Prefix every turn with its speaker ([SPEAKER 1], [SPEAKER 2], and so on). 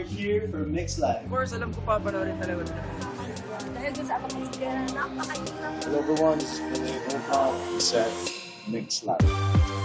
[SPEAKER 1] we're here for Mix Live.
[SPEAKER 2] Of course, alam ko papanoorin talaga nila.
[SPEAKER 3] Dahil dun sa abang konsidera, napakahirap.
[SPEAKER 1] Hello everyone, this is Vinny Opa, set Mix Live.